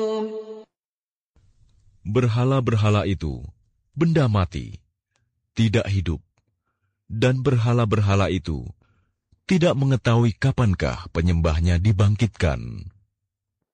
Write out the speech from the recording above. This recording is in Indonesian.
Berhala-berhala itu benda mati, tidak hidup, dan berhala-berhala itu tidak mengetahui kapankah penyembahnya dibangkitkan.